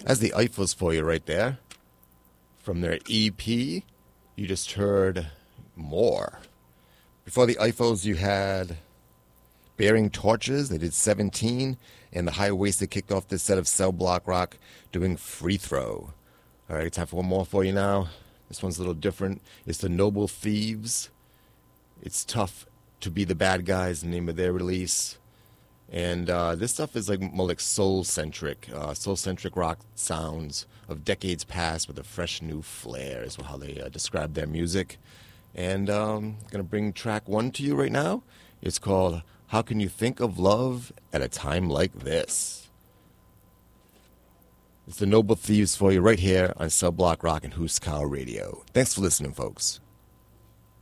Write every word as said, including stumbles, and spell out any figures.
That's the Eiffels for you right there. From their E P, you just heard More. Before the Eiffels, you had Bearing Torches. They did seventeen. And the High Waisted kicked off this set of Cell Block Rock doing Free Throw. All right, time for one more for you now. This one's a little different. It's the Noble Thieves. It's Tough to Be the Bad Guys, the name of their release. And uh, this stuff is like more like soul-centric, uh, soul-centric rock sounds of decades past with a fresh new flair is how they uh, describe their music. And um, I'm going to bring track one to you right now. It's called How Can You Think of Love at a Time Like This? It's the Noble Thieves for you right here on Cell Block Rock and Huskau Radio. Thanks for listening, folks.